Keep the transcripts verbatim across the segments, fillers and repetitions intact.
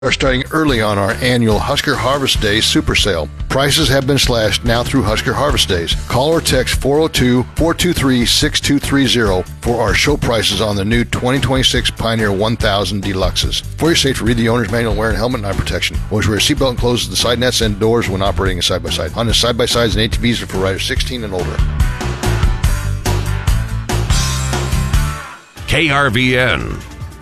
Are starting early on our annual Husker Harvest Days Super Sale. Prices have been slashed now through Husker Harvest Days. Call or text four oh two, four two three, six two three zero for our show prices on the new twenty twenty-six Pioneer one thousand Deluxes. For your safety, read the owner's manual, wearing helmet and eye protection. Always wear a seatbelt and close the side nets and doors when operating a side-by-side. Honda side-by-sides and A T Vs are for riders sixteen and older. K R V N.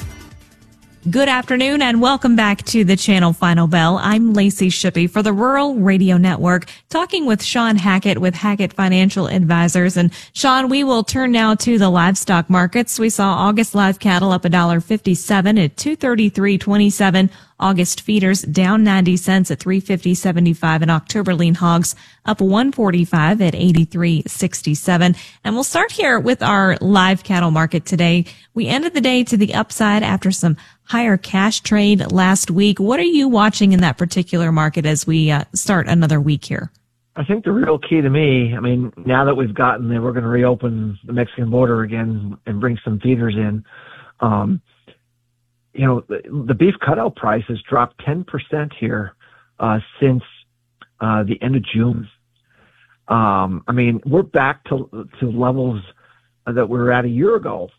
Good afternoon and welcome back to the Channel Final Bell. I'm Lacey Shippey for the Rural Radio Network, talking with Sean Hackett with Hackett Financial Advisors. And Sean, we will turn now to the livestock markets. We saw August live cattle up one dollar fifty-seven at two thirty-three twenty-seven. August feeders down ninety cents at three fifty seventy-five, and October lean hogs up one forty-five at eighty-three sixty-seven. And we'll start here with our live cattle market today. We ended the day to the upside after some higher cash trade last week. What are you watching in that particular market as we uh, start another week here? I think the real key to me, I mean, now that we've gotten there, we're going to reopen the Mexican border again and bring some feeders in. Um, you know, the, the beef cutout price has dropped ten percent here uh, since uh, the end of June. Um, I mean, we're back to to levels that we were at a year ago.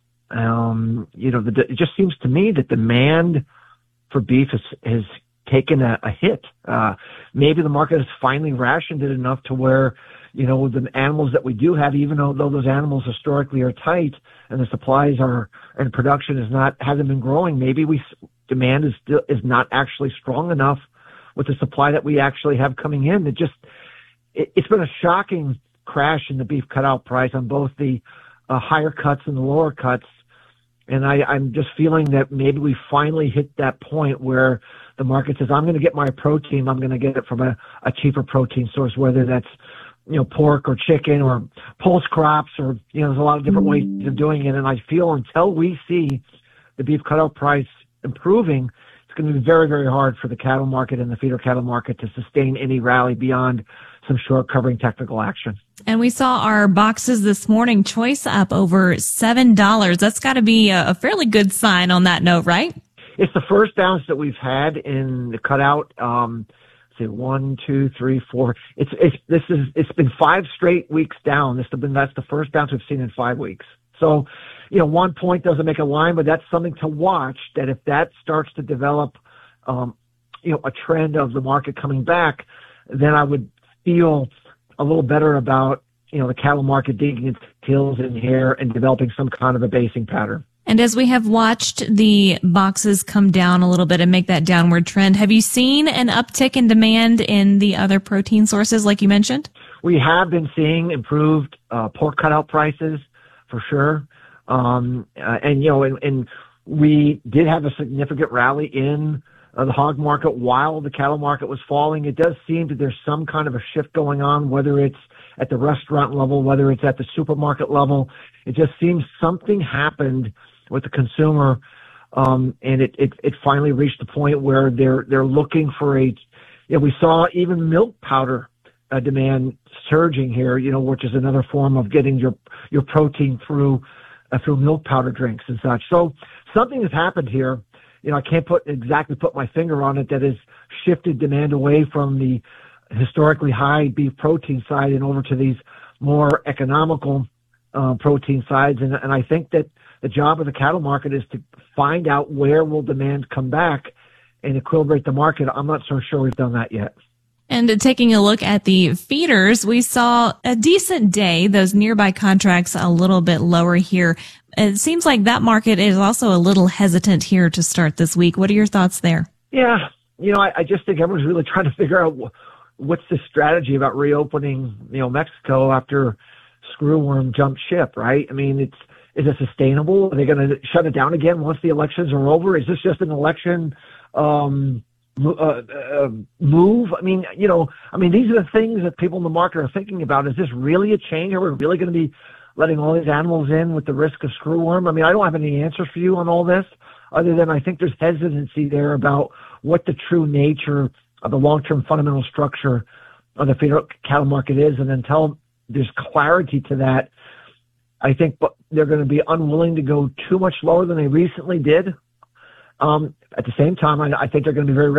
Um, you know, the, it just seems to me that demand for beef has, has taken a, a hit. Uh, maybe the market has finally rationed it enough to where, you know, the animals that we do have, even though, though those animals historically are tight and the supplies are, and production is not, hasn't been growing, maybe we, demand is still, is not actually strong enough with the supply that we actually have coming in. It just, it, it's been a shocking crash in the beef cutout price on both the uh, higher cuts and the lower cuts. And I, I'm just feeling that maybe we finally hit that point where the market says, I'm going to get my protein. I'm going to get it from a, a cheaper protein source, whether that's, you know, pork or chicken or pulse crops or, you know, there's a lot of different ways of doing it. And I feel until we see the beef cutout price improving, it's going to be very, very hard for the cattle market and the feeder cattle market to sustain any rally beyond some short covering technical action. And we saw our boxes this morning, choice up over seven dollars. That's got to be a, a fairly good sign on that note, right? It's the first bounce that we've had in the cutout. Um, say one, two, three, four. It's, it's, this is, it's been five straight weeks down. This has been, that's the first bounce we've seen in five weeks. So, you know, one point doesn't make a line, but that's something to watch, that if that starts to develop, um, you know, a trend of the market coming back, then I would feel a little better about, you know, the cattle market digging its heels in here and developing some kind of a basing pattern. And as we have watched the boxes come down a little bit and make that downward trend, have you seen an uptick in demand in the other protein sources like you mentioned? We have been seeing improved uh, pork cutout prices for sure. Um, uh, and, you know, and, and we did have a significant rally in Uh, the hog market while the cattle market was falling. It does seem that there's some kind of a shift going on, whether it's at the restaurant level, whether it's at the supermarket level. It just seems something happened with the consumer, um, and it, it, it finally reached the point where they're, they're looking for a, you know, we saw even milk powder uh, demand surging here, you know, which is another form of getting your, your protein through, uh, through milk powder drinks and such. So something has happened here. You know, I can't put exactly put my finger on it, that has shifted demand away from the historically high beef protein side and over to these more economical uh, protein sides. And, and I think that the job of the cattle market is to find out where will demand come back and equilibrate the market. I'm not so sure we've done that yet. And taking a look at the feeders, we saw a decent day, those nearby contracts a little bit lower here. It seems like that market is also a little hesitant here to start this week. What are your thoughts there? Yeah, you know, I, I just think everyone's really trying to figure out wh- what's the strategy about reopening, you know, Mexico after screwworm jumped ship, right? I mean, it's, is it sustainable? Are they going to shut it down again once the elections are over? Is this just an election, um, Uh, uh, move? I mean, you know, I mean, these are the things that people in the market are thinking about. Is this really a change? Are we really going to be letting all these animals in with the risk of screwworm? I mean, I don't have any answers for you on all this, other than I think there's hesitancy there about what the true nature of the long-term fundamental structure of the feeder cattle market is. And until there's clarity to that, I think they're going to be unwilling to go too much lower than they recently did. Um, at the same time, I, I think they're going to be very